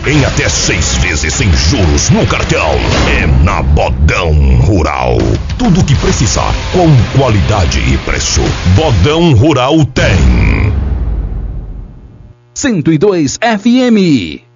em até 6 vezes sem juros no cartão. É na Bodão Rural. Tudo o que precisar com qualidade e preço. Bodão Rural tem. 102 FM.